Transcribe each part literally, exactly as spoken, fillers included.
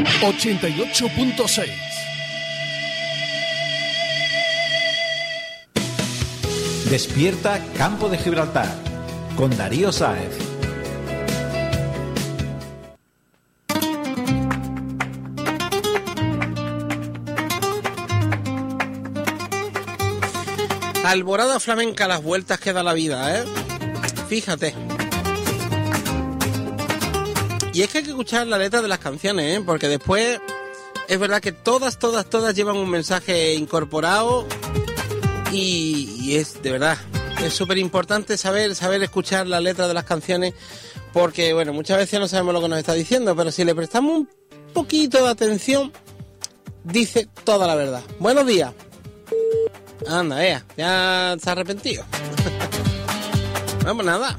ochenta y ocho punto seis. Despierta Campo de Gibraltar con Darío Sáez. Alborada flamenca, las vueltas que da la vida, ¿eh? Fíjate. Y es que hay que escuchar la letra de las canciones, ¿eh? Porque después es verdad que todas, todas, todas llevan un mensaje incorporado y, y es, de verdad, es súper importante saber, saber escuchar la letra de las canciones porque, bueno, muchas veces no sabemos lo que nos está diciendo, pero si le prestamos un poquito de atención, dice toda la verdad. Buenos días. Anda, ea, ya se ha arrepentido. Vamos, nada.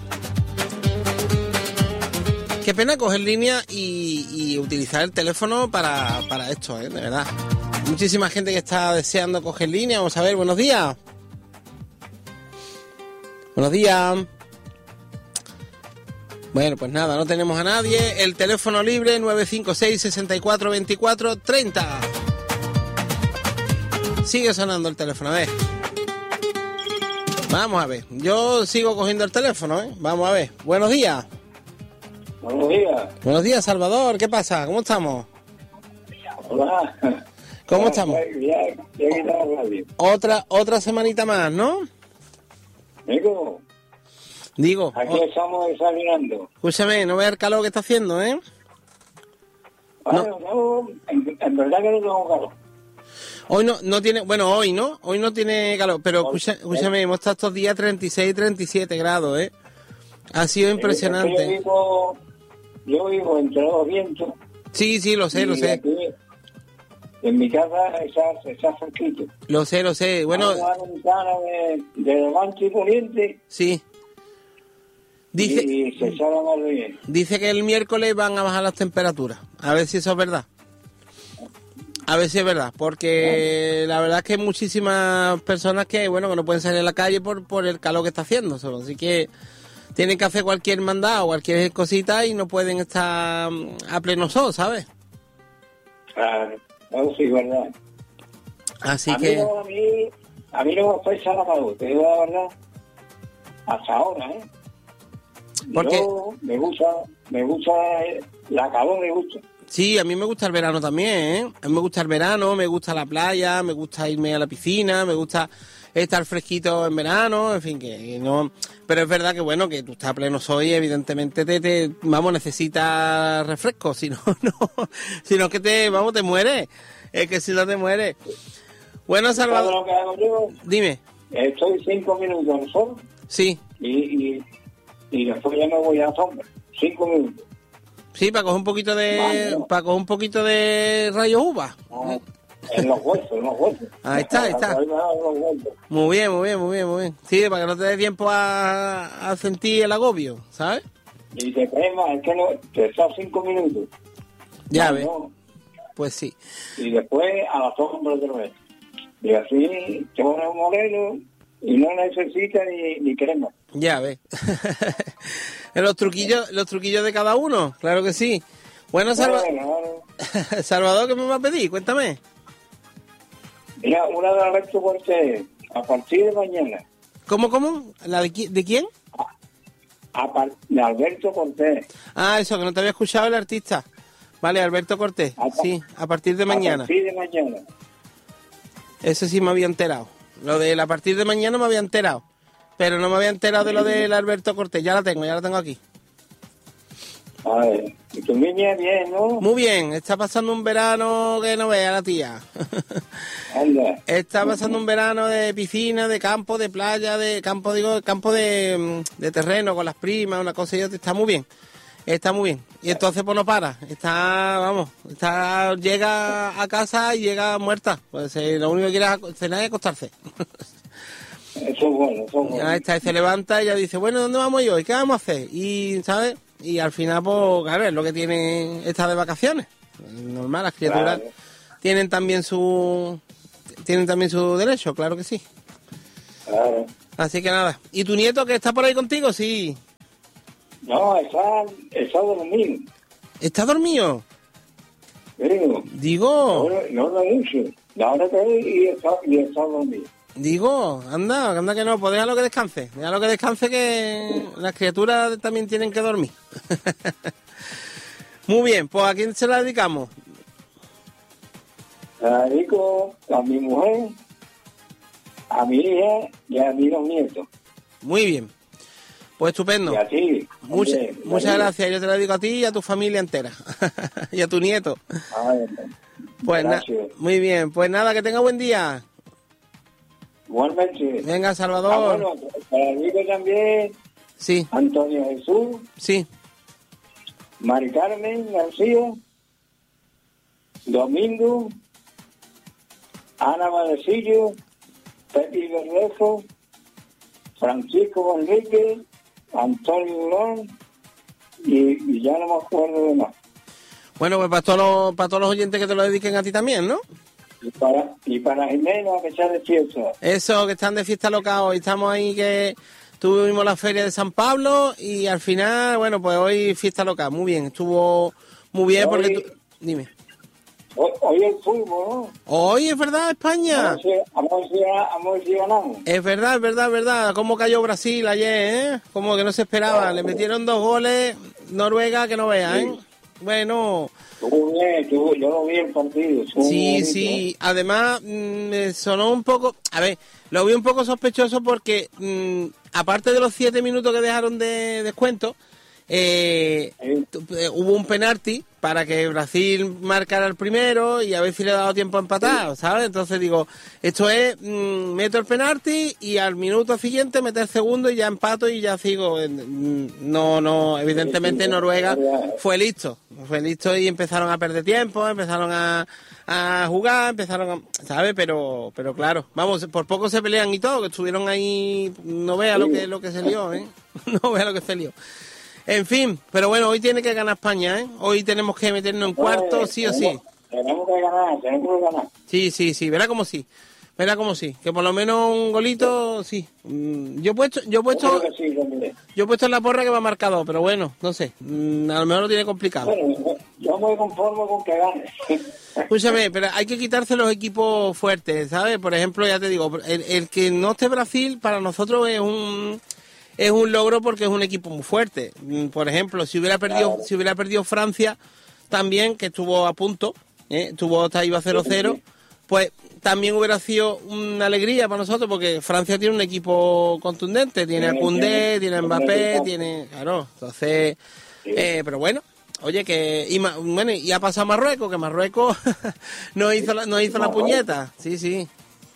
Qué pena coger línea y, y utilizar el teléfono para, para esto, ¿eh? De verdad. Muchísima gente que está deseando coger línea. Vamos a ver, buenos días. Buenos días. Bueno, pues nada, no tenemos a nadie. El teléfono libre nueve cinco seis, seis cuatro, veinticuatro, treinta. Sigue sonando el teléfono, a ver. Vamos a ver. Yo sigo cogiendo el teléfono, ¿eh? Vamos a ver. Buenos días. Buenos días. Buenos días, Salvador. ¿Qué pasa? ¿Cómo estamos? Hola. ¿Cómo estamos? Ya, ya, ya la radio. Otra, otra semanita más, ¿no? Digo, Digo. aquí oh, estamos desayunando. Escúchame, no veas el calor que está haciendo, ¿eh? Bueno, no, en, en verdad que no tengo calor. Hoy no, no tiene, bueno, hoy no, hoy no tiene calor, pero escucha, escúchame, hemos estado estos días treinta y seis, treinta y siete grados, ¿eh? Ha sido impresionante. Yo vivo, yo vivo entre los vientos. Sí, sí, lo sé, y lo sé. aquí, en mi casa está, está fresquito. Lo sé, lo sé. Bueno, Hay una ventana de, de levante y poniente. sí. Dice, Y, y se sale más bien. dice que el miércoles van a bajar las temperaturas. A ver si eso es verdad. A ver si es verdad, porque la verdad es que hay muchísimas personas que, bueno, que no pueden salir a la calle por, por el calor que está haciendo. Solo. Así que tienen que hacer cualquier mandado, cualquier cosita y no pueden estar a pleno sol, ¿sabes? Claro, eso sí es verdad. Así a que... Mí no, a, mí, a mí no me pesa la calor, te digo la verdad. Hasta ahora, ¿eh? Porque... Yo me gusta, me gusta, la calor me gusta. Sí, a mí me gusta el verano también, ¿eh? A mí me gusta el verano, me gusta la playa, me gusta irme a la piscina, me gusta estar fresquito en verano, en fin, que no... Pero es verdad que, bueno, que tú estás a pleno sol y evidentemente te, te vamos, necesitas refresco, si no, no, si no que te, vamos, te mueres, es que si no te mueres. Bueno, Salvador... ¿Sabes lo que hago yo? Dime. Estoy cinco minutos al sol Sí. y, y, y después ya me voy a la sombra. Cinco minutos. Sí, para coger un poquito de... Vale. para coger un poquito de rayos uva. Ah, en los huesos, en los huesos. Ahí está, ahí está. Ahí va, en los huesos. Muy bien, muy bien, muy bien, muy bien. Sí, para que no te dé tiempo a, a sentir el agobio, ¿sabes? Y te crema, es que no, te estás cinco minutos. Ya No, ves. no. Pues sí. Y después a la sombra otra vez. Y así te pones un modelo y no necesitas ni, ni crema. Ya ves. los truquillos, los truquillos de cada uno, claro que sí. Bueno, Salva... Claro, claro. Salvador, ¿qué me va a pedir? Cuéntame. Mira, una de Alberto Cortés, a partir de mañana. ¿Cómo, cómo? ¿La de, qui- de quién? A par- de Alberto Cortés. Ah, eso, que no te había escuchado el artista. Vale, Alberto Cortés. A pa- Sí, a partir de mañana. A partir de mañana. Eso sí me había enterado. Lo de a partir de mañana me había enterado. Pero no me había enterado de lo del Alberto Cortés. Ya la tengo, ya la tengo aquí. A ver, y tu niña bien, ¿no? Muy bien, está pasando un verano que no vea la tía. Anda. Está pasando un verano de piscina, de campo, de playa, de campo, digo, campo de, de terreno con las primas, una cosa y otra. Está muy bien, está muy bien. Y entonces pues no para, está, vamos, está llega a casa y llega muerta. Pues eh, lo único que quiere es cenar y acostarse. Eso es bueno, eso es bueno. Ya está, y se levanta y ya dice, bueno, ¿dónde vamos hoy? ¿Qué vamos a hacer? Y, ¿sabes? Y al final, pues, claro, es lo que tiene esta de vacaciones. Normal, las criaturas Claro. tienen también su tienen también su derecho, claro que sí. Claro. Así que nada. ¿Y tu nieto que está por ahí contigo? Sí. No, está, está dormido. ¿Está dormido? Pero, Digo, ahora, no lo he hecho. Ahora te y está, y está dormido. digo, anda, anda que no, pues déjalo que descanse. Déjalo que descanse que las criaturas también tienen que dormir. Muy bien, pues ¿a quién se la dedicamos? La dedico a mi mujer, a mi hija y a mis dos nietos. Muy bien. Pues estupendo. Y a ti. Mucha- hombre, muchas Darío. gracias. Yo te lo digo a ti y a tu familia entera. Y a tu nieto. Ay, Pues na- gracias. muy bien. Pues nada, que tenga buen día. Igualmente. Venga, Ah, Salvador. bueno, te dedico también Sí, Antonio Jesús, sí. Mari Carmen García, Domingo, Ana Valecillo, Pepe Berrejo, Francisco Enrique, Antonio Durán y, y ya no me acuerdo de más. Bueno, pues para todos los, para todos los oyentes que te lo dediquen a ti también, ¿no? Y para, y para Jimena, que está de fiesta. Eso, que están de fiesta loca hoy. Estamos ahí que tuvimos la feria de San Pablo y al final, bueno, pues hoy fiesta loca. Muy bien, estuvo muy bien porque... Hoy- tú- Dime. Hoy, hoy el fútbol, ¿no? Hoy es verdad, España. Vamos a ver si- vamos a ver si- vamos a ver si ganamos. Es verdad, es verdad, es verdad. Cómo cayó Brasil ayer, ¿eh? Como que no se esperaba. Le metieron dos goles. Noruega, que no vea, ¿eh? Bueno, Estuvo bien, estuvo, yo lo vi el partido. estuvo muy sí, bonito, sí. ¿eh? Además, mm, me sonó un poco... A ver, lo vi un poco sospechoso porque, mm, aparte de los siete minutos que dejaron de descuento, eh, Sí. tu- eh, hubo un penalti para que Brasil marcara el primero y a ver si le ha dado tiempo a empatar, ¿sabes? Entonces digo, esto es, mm, meto el penalti y al minuto siguiente meter el segundo y ya empato y ya sigo. Mm, No, no, evidentemente Sí, sí, Noruega es verdad. fue listo, fue listo y empezaron a perder tiempo, empezaron a, a jugar, empezaron a, ¿sabes? Pero, pero claro, vamos, por poco se pelean y todo, que estuvieron ahí, no vea lo que, lo que se lió, ¿eh? No vea lo que se lió. En fin, pero bueno, hoy tiene que ganar España, ¿eh? Hoy tenemos que meternos en cuarto, Pues, sí o sí. tenemos- Tenemos que ganar, tenemos que ganar. Sí, sí, sí, verá como sí. Verá como sí, que por lo menos un golito, sí. Mm, Yo he puesto, yo he Yo puesto, creo que sí, hombre. yo he puesto en la porra que va marcado, pero bueno, no sé, mm, a lo mejor lo tiene complicado. Bueno, yo me conformo con que gane. Escúchame, pero hay que quitarse los equipos fuertes, ¿sabes? Por ejemplo, ya te digo, el, el que no esté Brasil para nosotros es un es un logro porque es un equipo muy fuerte. Mm, Por ejemplo, si hubiera perdido Claro. si hubiera perdido Francia también, que estuvo a punto, ¿eh? estuvo hasta iba cero cero, pues también hubiera sido una alegría para nosotros porque Francia tiene un equipo contundente, tiene a Tiene- Koundé, tiene- tiene a tiene Mbappé, equipo. tiene, claro, entonces, Sí. eh, pero bueno. Oye, que y, ma- bueno, y ha pasado Marruecos, que Marruecos no hizo la, no hizo la Marruecos. puñeta. Sí, sí.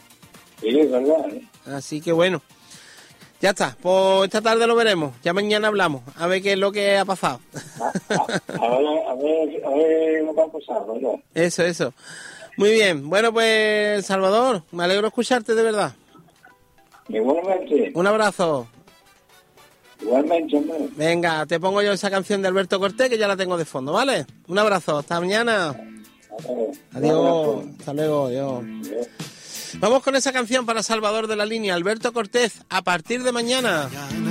Sí, es verdad. ¿eh? Así que bueno. Ya está. Pues esta tarde lo veremos. Ya mañana hablamos. A ver qué es lo que ha pasado. A, a- a ver, a ver, a ver lo que va a pasar, ¿verdad? Eso, eso. Muy bien. Bueno, pues Salvador, me alegro escucharte de verdad. Igualmente, Un abrazo. igualmente, hombre. Venga, te pongo yo esa canción de Alberto Cortés que ya la tengo de fondo, ¿vale? Un abrazo. Hasta mañana. A ver, Adiós. Hasta luego. Adiós. Adiós. Vamos con esa canción para Salvador de la Línea, Alberto Cortés, a partir de mañana.